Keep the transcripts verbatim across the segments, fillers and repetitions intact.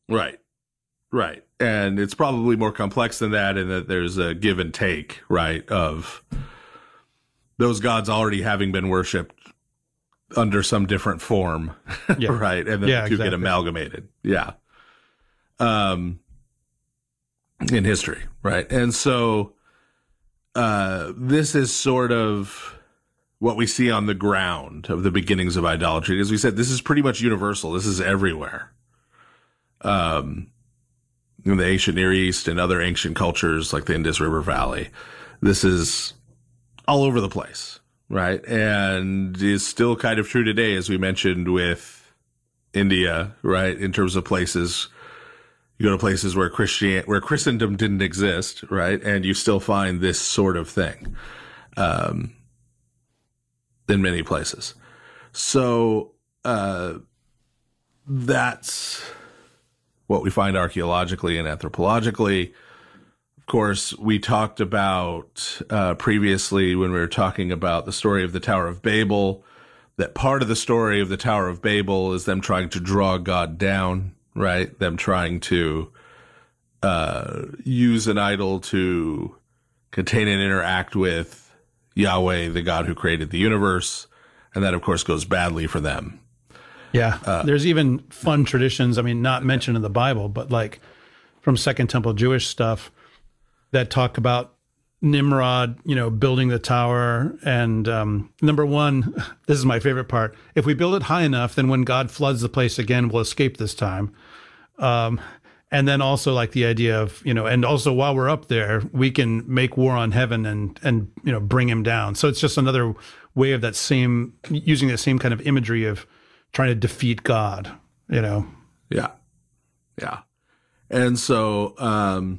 Right. Right. And it's probably more complex than that in that there's a give and take, right, of those gods already having been worshipped under some different form, Yeah. right? And then Yeah, the two exactly. get amalgamated. Yeah. Um, in history, right? And so uh, this is sort of what we see on the ground of the beginnings of idolatry. As we said, this is pretty much universal. This is everywhere. Um, in the ancient Near East and other ancient cultures like the Indus River Valley, this is all over the place, right? And is still kind of true today, as we mentioned with India, right? In terms of places, you go to places where Christian, where Christendom didn't exist, right? And you still find this sort of thing, um, in many places. So, uh, that's what we find archaeologically and anthropologically. Of course, we talked about uh, previously when we were talking about the story of the Tower of Babel, that part of the story of the Tower of Babel is them trying to draw God down, right? Them trying to uh, use an idol to contain and interact with Yahweh, the God who created the universe. And that, of course, goes badly for them. Yeah. Uh, There's even fun traditions, I mean, not mentioned in the Bible, but like from Second Temple Jewish stuff that talk about Nimrod, you know, building the tower. And um, number one, this is my favorite part. If we build it high enough, then when God floods the place again, we'll escape this time. Um, and then also like the idea of, you know, and also while we're up there, we can make war on heaven and, and, you know, bring him down. So it's just another way of that same, using the same kind of imagery of trying to defeat God, you know? Yeah. Yeah. And so, um,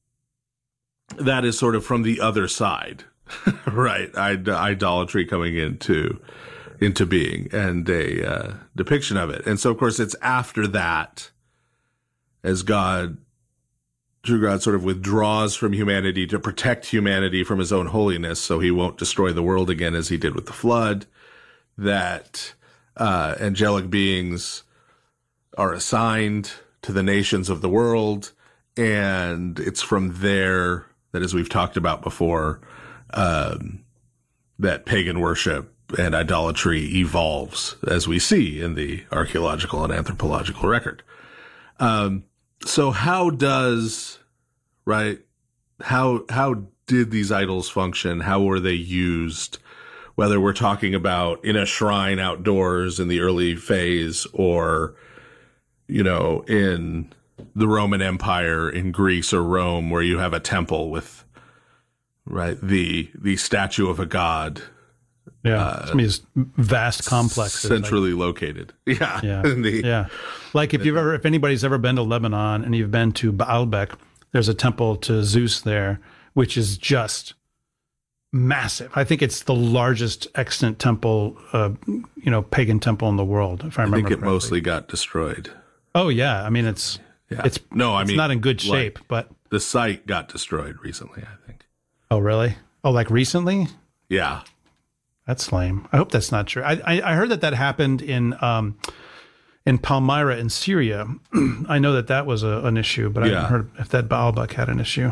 that is sort of from the other side, right? Id- idolatry coming into, into being and a, uh, depiction of it. And so, of course, it's after that, as God, true God sort of withdraws from humanity to protect humanity from his own holiness so he won't destroy the world again as he did with the flood, that Uh, angelic beings are assigned to the nations of the world. And it's from there that, as we've talked about before, um, that pagan worship and idolatry evolves, as we see in the archaeological and anthropological record. Um, so how does, right, how, how did these idols function? How were they used? Whether we're talking about in a shrine outdoors in the early phase or, you know, in the Roman Empire in Greece or Rome where you have a temple with, right, the the statue of a god. Yeah, uh, some of these vast complexes. Centrally like, located. Yeah. Yeah, the, yeah. Like if you've ever, if anybody's ever been to Lebanon and you've been to Baalbek, there's a temple to Zeus there, which is just massive. I think it's the largest extant temple, uh, you know, pagan temple in the world, if I remember I think it correctly. mostly got destroyed. Oh yeah, I mean it's Yeah. it's no, I it's mean not in good shape, like, but the site got destroyed recently, I think. Oh really? Oh, like recently? Yeah. That's lame. I hope that's not true. I I, I heard that that happened in um in Palmyra in Syria. I know that that was a, an issue, but I Yeah. haven't heard if that Baalbek had an issue.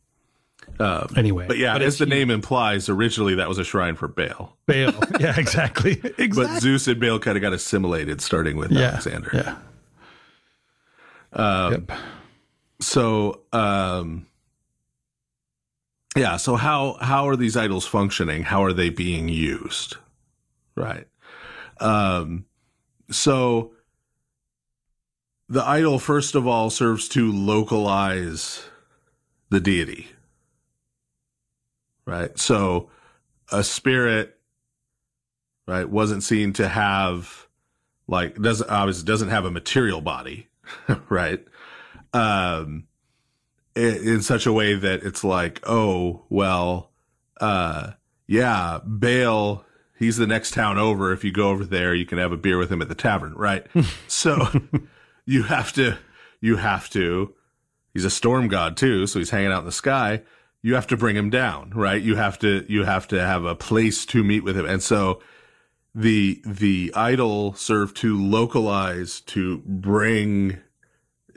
Um, Anyway, but yeah, but as it's the huge. name implies, originally that was a shrine for Baal. Baal. Yeah, exactly. Exactly. But Zeus and Baal kind of got assimilated, starting with yeah. Alexander. Yeah. Um, Yep. So, um, yeah. So how how are these idols functioning? How are they being used? Right. Um, so the idol, first of all, serves to localize the deity. Right. So a spirit, right, wasn't seen to have, like, doesn't obviously doesn't have a material body, right? Um, in, in such a way that it's like, oh, well, uh, yeah, Baal, he's the next town over. If you go over there, you can have a beer with him at the tavern, right? So you have to, you have to, he's a storm god too, so he's hanging out in the sky. You have to bring him down, right? You have to, you have to have a place to meet with him. And so the, the idol served to localize, to bring